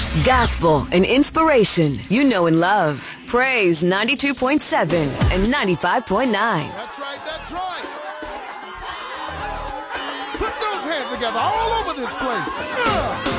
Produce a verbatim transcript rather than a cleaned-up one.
Gospel and inspiration you know and love. Praise ninety-two point seven and ninety-five point nine. That's right, that's right. Put those hands together all over this place. Yeah.